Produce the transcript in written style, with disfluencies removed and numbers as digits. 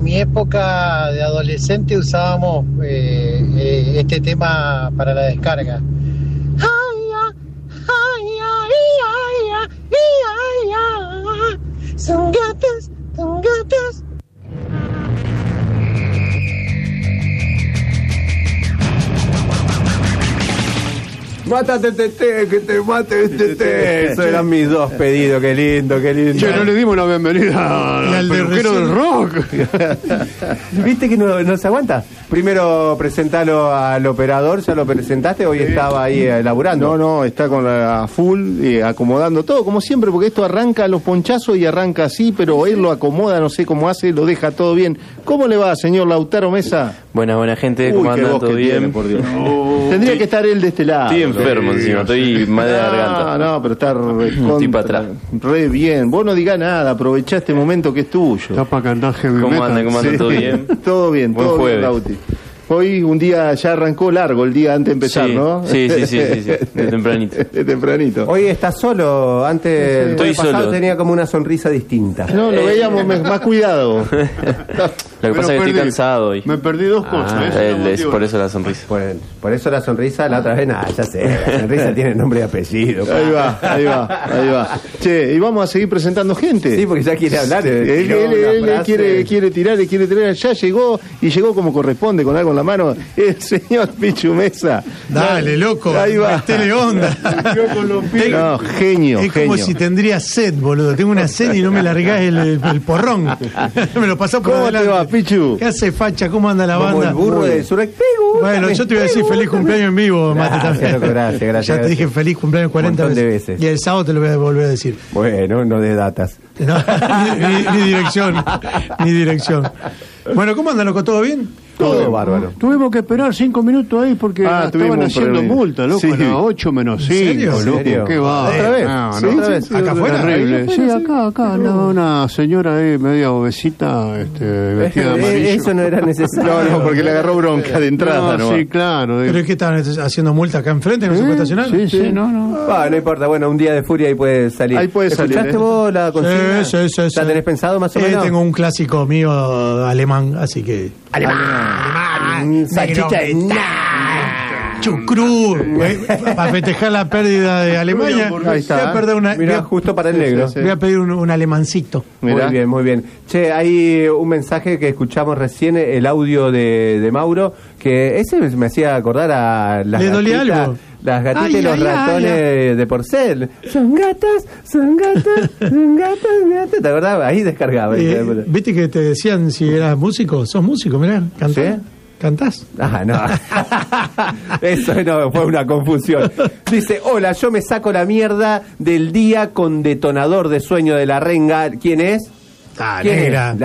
mi época de adolescente usábamos este tema para la descarga. Son gatas, son gatas. Mátate, Tete, que te mate, Tete. Esos eran mis dos pedidos, qué lindo, qué lindo. Che, no le dimos la bienvenida al peluquero del rock. ¿Viste que no se aguanta? Primero presentalo al operador, ¿ya lo presentaste? Hoy estaba ahí laburando. No, está con la full y acomodando todo, como siempre, porque esto arranca a los ponchazos y arranca así, pero él lo acomoda, no sé cómo hace, lo deja todo bien. ¿Cómo le va, señor Lautaro Mesa? Buena gente, ¿cómo anda? ¿Todo bien? Tiene, por Dios. Tendría que estar él de este lado. Estoy enfermo encima, estoy mal de garganta. No, pero está estoy para atrás. Re bien. Vos no digas nada, aprovechá este momento que es tuyo. Está para cantar heavy metal. ¿Cómo anda? ¿Todo bien? Todo bien, Buen todo jueves. bien, Lauti. Hoy un día ya arrancó largo, el día antes de empezar, Sí, ¿no? Sí, de tempranito. De tempranito. Hoy estás solo, antes el Estoy jueves pasado solo. tenía como una sonrisa distinta. No, lo veíamos más cuidado. Lo que pasa es que estoy cansado hoy. Me perdí dos cosas. Eso es Es por eso la sonrisa. Bueno, por eso la sonrisa, la otra vez, nada, ya sé, la sonrisa tiene nombre y apellido. Ahí va. Che, y vamos a seguir presentando gente. Sí, porque ya quiere hablar. Él quiere tirar. Ya llegó como corresponde, con algo en la mano. El señor Pichu Mesa. Dale, loco. Ahí va. Metele onda. No, genio. Es como si tendría sed, boludo. Tengo una sed y no me largás el porrón. Me lo pasó por ¿Cómo adelante. te va, Pichu? ¿Qué hace, facha? ¿Cómo anda la Como banda? el burro de Surek. Bueno, yo te voy a decir feliz cumpleaños en vivo, Mate, también. Loco, gracias. Ya te dije feliz cumpleaños 40 Un montón de veces. Y el sábado te lo voy a volver a decir. Bueno, no de datas. No, ni dirección. Bueno, ¿cómo andan, loco? ¿Todo bien? Todo bárbaro. Tuvimos que esperar 5 minutos ahí porque tuvimos estaban un haciendo problema. multa, loco. Sí. A las 8 menos 5, serio? loco. ¿En serio? ¿Qué va? ¿Otra vez? No, ¿Sí? no. ¿Otra vez? ¿Acá afuera? Terrible. Sí, acá andaba una señora ahí media obesita, vestida de amarillo. Eso no era necesario. No, porque le agarró bronca de entrada, ¿no? Sí, claro. ¿Pero es que estaban haciendo multa acá enfrente? ¿No se puede estacionar? Sí, no. No importa, bueno, un día de furia ahí puede salir. Ahí puede salir, ¿Escuchaste vos la consigna? Sí. ¿La tenés pensado más o menos? Tengo un clásico mío alemán, así que... Alemán. Salchicha de Chucrú, para festejar la pérdida de Alemania. Ahí está. Voy a perder Mirá, justo para el negro. voy a pedir un alemancito. Mirá. Muy bien. Che, hay un mensaje que escuchamos recién, el audio de Mauro, que ese me hacía acordar a las ¿Le dolía gatitas, algo? las gatitas Ay, y los ay, ratones de Porcel. Son gatas. ¿Te acordás? Ahí descargaba. ¿Viste que te decían si eras músico? Sos músico, mirá, cantás. ¿Sí? ¿Cantás? Ah, no. Eso no, fue una confusión. Dice, hola, yo me saco la mierda del día con detonador de sueño de la renga. ¿Quién es? Ah, ¿Quién negra. es?